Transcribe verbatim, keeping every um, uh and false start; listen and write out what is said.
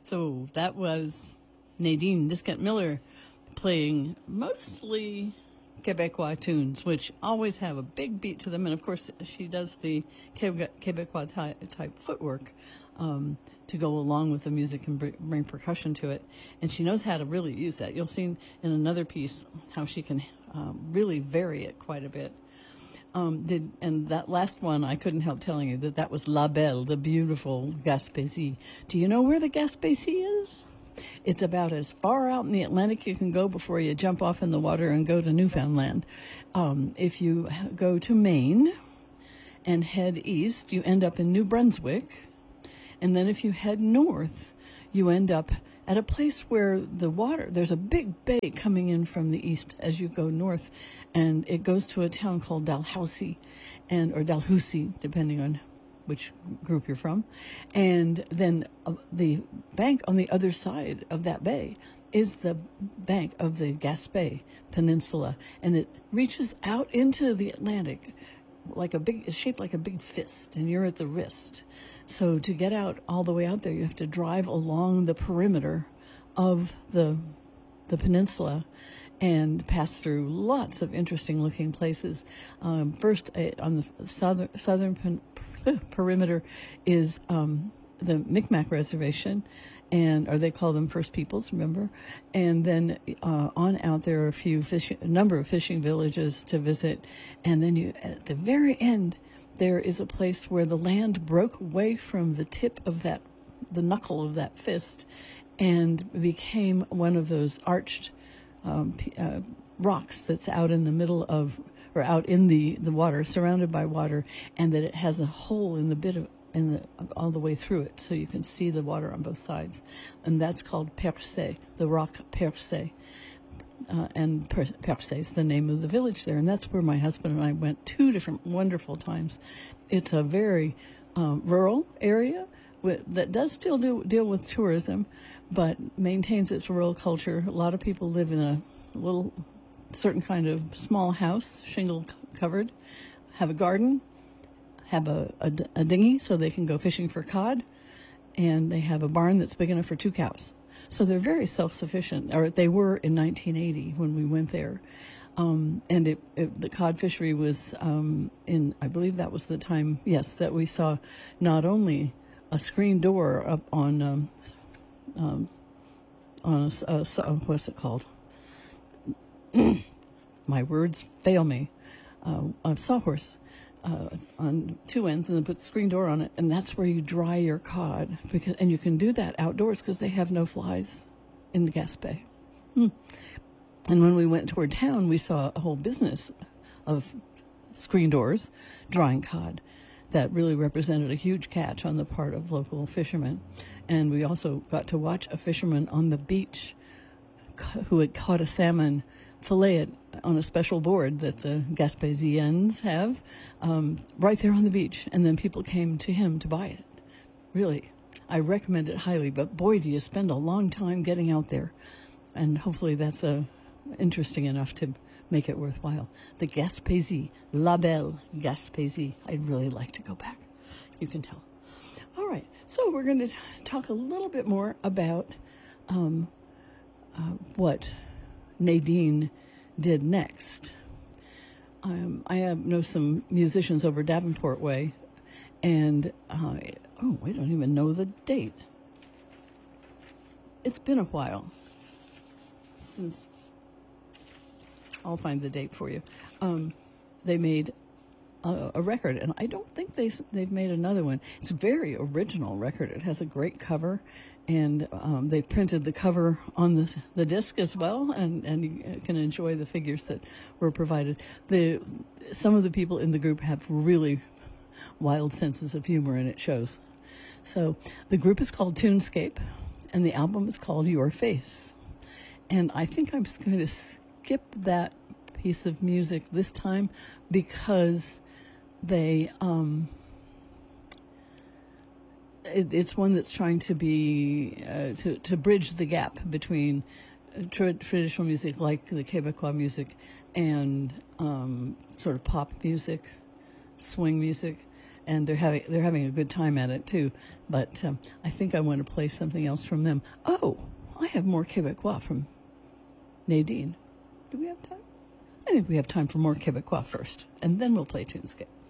So that was Nadine Diskett-Miller playing mostly Quebecois tunes, which always have a big beat to them. And, of course, she does the Quebecois type, type footwork um, to go along with the music and bring percussion to it. And she knows how to really use that. You'll see in another piece how she can um, really vary it quite a bit. Um, did and that last one, I couldn't help telling you that that was La Belle, the beautiful Gaspésie. Do you know where the Gaspésie is? It's about as far out in the Atlantic you can go before you jump off in the water and go to Newfoundland. Um, if you go to Maine and head east, you end up in New Brunswick. And then if you head north, you end up at a place where the water, there's a big bay coming in from the east as you go north, and it goes to a town called Dalhousie, and or Dalhousie, depending on which group you're from. And then uh, the bank on the other side of that bay is the bank of the Gaspé Peninsula, and it reaches out into the Atlantic like a big, it's shaped like a big fist, and you're at the wrist. So to get out all the way out there, you have to drive along the perimeter of the the peninsula and pass through lots of interesting looking places. Um, first, uh, on the southern southern pen, perimeter is um, the Micmac Reservation, and or they call them First Peoples, remember? And then uh, on out there are a few fishing, a number of fishing villages to visit, and then you at the very end there is a place where the land broke away from the tip of that, the knuckle of that fist, and became one of those arched um, uh, rocks that's out in the middle of, or out in the, the water, surrounded by water, and that it has a hole in the bit of, in the, all the way through it, so you can see the water on both sides. And that's called Percé, the rock Percé. Uh, and per- Percé is the name of the village there, and that's where my husband and I went two different wonderful times. It's a very um, rural area with, that does still do, deal with tourism, but maintains its rural culture. A lot of people live in a little certain kind of small house, shingle covered, have a garden, have a, a, a dinghy so they can go fishing for cod, and they have a barn that's big enough for two cows. So they're very self-sufficient, or they were in nineteen eighty when we went there. Um, and it, it, the cod fishery was um, in, I believe that was the time, yes, that we saw not only a screen door up on, um, um, on a, a, a, what's it called? My words fail me. Uh, a sawhorse. Uh, on two ends, and then put the screen door on it, and that's where you dry your cod. Because, and you can do that outdoors because they have no flies in the Gaspé. Hmm. And when we went toward town, we saw a whole business of screen doors drying cod that really represented a huge catch on the part of local fishermen. And we also got to watch a fisherman on the beach who had caught a salmon, fillet it on a special board that the Gaspésiens have, um, right there on the beach. And then people came to him to buy it. Really, I recommend it highly, but boy, do you spend a long time getting out there. And hopefully that's uh, interesting enough to make it worthwhile. The Gaspésie, La Belle Gaspésie. I'd really like to go back. You can tell. All right, so we're going to talk a little bit more about um, uh, what Nadine did next. Um, I have, know some musicians over Davenport Way, and uh, oh, we don't even know the date. It's been a while since. I'll find the date for you. Um, they made a, a record, and I don't think they they've made another one. It's a very original record. It has a great cover. And um, they printed the cover on the the disc as well, and, and you can enjoy the figures that were provided. The some of the people in the group have really wild senses of humor, and it shows. So the group is called Tunescape, and the album is called Your Face. And I think I'm just going to skip that piece of music this time because they... Um, It, it's one that's trying to be uh, to to bridge the gap between tra- traditional music like the Quebecois music and um, sort of pop music, swing music, and they're having they're having a good time at it too. But um, I think I want to play something else from them. Oh, I have more Quebecois from Nadine. Do we have time? I think we have time for more Quebecois first, and then we'll play Tunescape.